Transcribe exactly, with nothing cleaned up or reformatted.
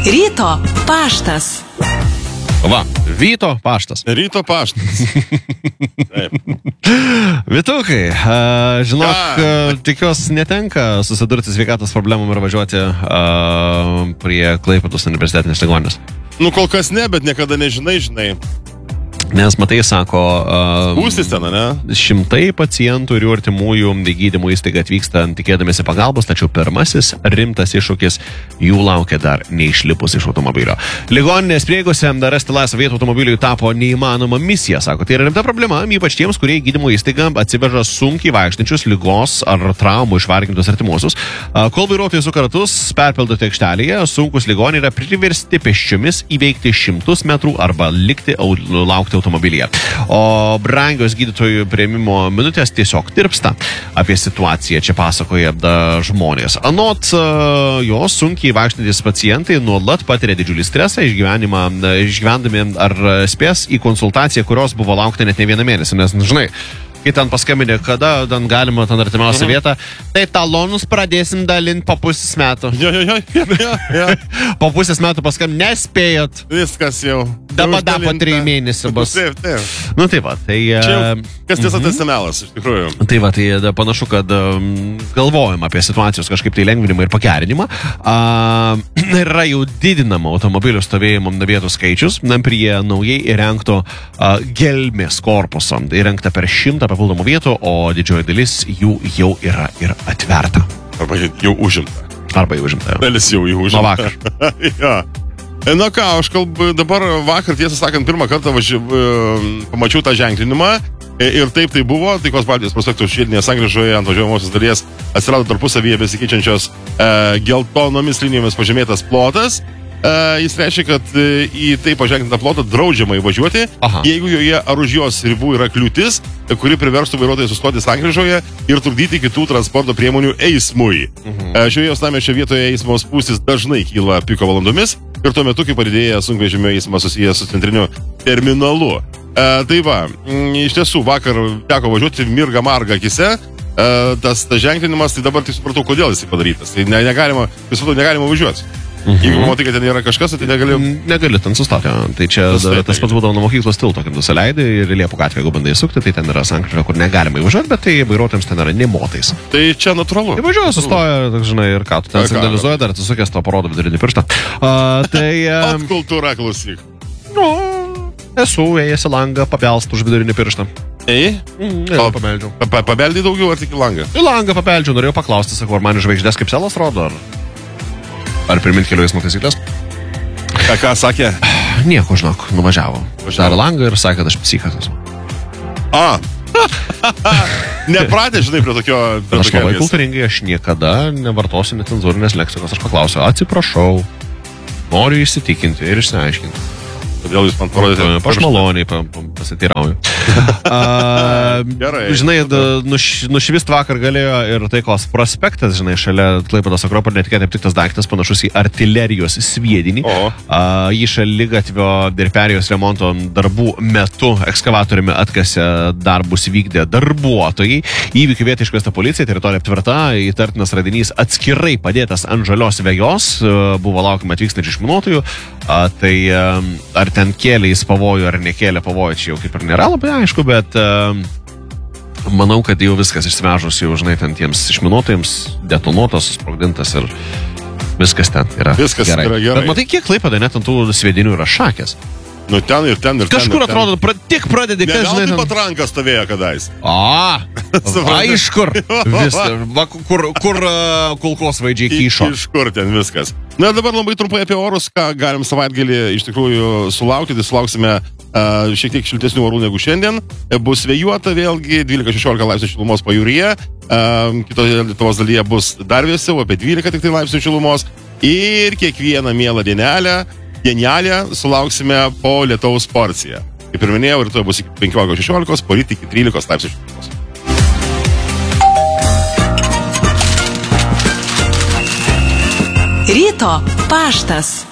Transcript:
Ryto paštas. Va, Vyto paštas. Ryto paštas. Taip. Vytukai, uh, žinok, uh, tikiuosi netenka susidurti sveikatos problemom ir važiuoti uh, prie Klaipėdos universitetinės ligoninės. Nu, kol kas ne, bet niekada nežinai, žinai. Nes, matai, sako, uh, Būstis ten, ne? Šimtai pacientų ir jų artimųjų į gydymo įstaigą atvyksta tikėdamėsi pagalbos, tačiau pirmasis rimtas iššūkis jų laukia dar neišlipus iš automobilio. Ligoninės prieigose dar rasti laisvą vietą automobiliui tapo neįmanoma misija, sako. Tai yra rimta problema, ypač tiems, kurie į gydymo įstaigą atsiveža sunkiai vaikštančius ligos ar traumų išvargintus artimuosius. Uh, kol vairuotojai su karatus perpildyti aikštelėje, sunkus ligoniai yra priversti pėsčiomis įveikti šimtus metrų arba likti laukti automobilyje. O brangios gydytojų priėmimo minutės tiesiog tirpsta. Apie situaciją čia pasakoja da žmonės. Anot uh, jos sunkiai vaikštantis pacientai nuolat patiria didžiulį stresą, išgyvenimą, išgyvendami ar spės į konsultaciją, kurios buvo laukti net ne vieną mėnesį. Nes, žinai, kai ten paskambinė, kada ten galima ten artimiausią vietą, tai talonus pradėsim dalinti po pusės metų. Jo, jo, jo, jo, jo. Po pusės metų paskambinė, nespėjot. Viskas jau. Dabar dar po trijų mėnesių bus. Taip, taip. Nu tai va, tai... Čia jau, kas tiesa, tas semelas, iš tikrųjų. Tai va, tai da, panašu, kad um, galvojam apie situacijos kažkaip tai lengvinimą ir pagerinimą. Uh, yra jau didinama automobilių stovėjimo vietų skaičius na, prie naujai įrengto uh, gelmės korpuso. Įrengta per šimtą papildomų vietų, o didžioji dalis jų jau yra ir atverta. Arba jau užimta. Arba jau užimta. Dalis jau jau užimta. Nuo vakar. Ja. Na ką, aš kalbu dabar vakar, tiesą sakant, pirmą kartą važi, pamačiau tą ženklinimą ir taip tai buvo, Taikos Baltijos prospekto šilinėje sankryžoje ant važiuojamosios dalies atsirado tarpusavyje besikeičiančios e, geltonomis linijomis pažymėtas plotas. E, jis reiškia, kad e, į tai paženklintą plotą draudžiama įvažiuoti, Aha. jeigu joje ar už jos ribų yra kliūtis, kuri priverstų vairuotojai sustoti sankryžoje ir trukdyti kitų transporto priemonių eismui. Mhm. E, šioje uostamiesčio vietoje eismo spūstys dažnai kyla piko valandomis ir tuo metu, kai padidėja sunkvežimio eismas susijęs su centriniu terminalu. E, tai va, m, iš tiesų vakar teko važiuoti mirga marga akise, e, tas, tas ženklinimas, tai dabar tai supratau, kodėl jis padarytas. Tai ne, negalima, visų to negalima važiuoti. Mhm. Jeigu matai, kad ten yra kažkas, tai negali... Negali ten sustoti. Tai čia tas, tai, tas pats būdavo nuo mokyklos tilto, kai nusileidai ir Liepų gatvę, jeigu bandai sukti, tai ten yra sankryža, kur negalima įvažiuoti, bet tai vairuotojams ten yra nemotais. Tai čia natūralu. Įvažiuoja, sustoja, tak, žinai, ir ką, tu ten signalizuoja, dar atsisukęs to parodo vidurinį pirštą. Uh, tai... Um, kultūra, klausyk. Nu, esu ėjęs į langą, papelst už vidurinį pirštą. Ei? Mm, pa, pabeldžiau. Pa, pabeldai daugiau ar tik į langą? Į langą pabeldžiau, norėjau paklausti, sakau, ar man žvaigždės kaip selas rodo, ar... Ar priminti kelių eismo taisyklės? Ką, ką sakė? Nieko, žinok, nuvažiavo. Uždarė langą ir sakė, kad aš psichas esu. A. Nepratė, žinai, prie tokio... Prie aš labai kultūringai, aš niekada nevartosiu necenzūrinės leksikos. Aš paklausiu, atsiprašau, noriu įsitikinti ir išsiaiškinti. Todėl jūs man parodėte. Aš maloniai pa, pa, pasiteirauju. uh, Gerai. Žinai, nuš, nušvist vakar galėjo ir Taikos prospektas, žinai, šalia Klaipėdos Akropolio netikėtai aptiktas daiktas panašus į artilerijos sviedinį. Uh, jį šaligatvio ir perėjos remonto darbų metu ekskavatoriumi atkasė darbus vykdė darbuotojai. Įvykių vietą iškviesta policija, teritorija aptverta, įtartinas radinys atskirai padėtas ant žalios vejos, uh, buvo laukiama atvykstančių išminuotojų. Uh, tai uh, ar ten kėlė jis pavojų ar nekėlė pavojų, čia jau kaip ir nėra labai aišku, bet uh, manau, kad jau viskas išsivežus, jau žinai, ten tiems išminuotojams detonuotas, susprogdintas ir viskas ten yra viskas gerai. Yra gerai. Bet matai, kiek Klaipėdoje net ant tų sviedinių yra šakės. Nu ten ir ten ir ten. Kažkur ir ten. atrodo, pra, tik pradedi, ne, kas žinai. Ne, patranka stovėjo kadais. A, va iš kur? Vis, va, kur, kur uh, kulkos vaidžiai kyšo. Iš kur ten viskas. Na dabar labai trumpai apie orus, ką galim savaitgalį iš tikrųjų sulaukti. Tai sulauksime uh, šiek tiek šiltesnių orų negu šiandien. Bus vėjuota vėlgi dvylika šešiolika laipsnių šilumos pajūryje. Uh, kitoje Lietuvos dalyje bus dar vėsiau, apie dvylika tik tai laipsnių šilumos. Ir kiekvieną mielą dienelę Genialę sulauksime po lietaus porciją. Kaip ir minėjau, rytoj bus iki penkiolikos šešiolikos, poryt iki trylikos laipsnių šilumos. Ryto paštas.